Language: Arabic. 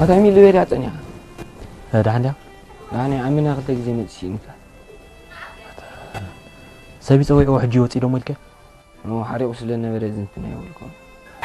أتعمل اللي بيري أتنيا هذا عندي يعني عملنا قلت زي ما تشينك سبي سوي واحد جوتي لو ملكه هو حريق وصلنا برزنتنا يقولكم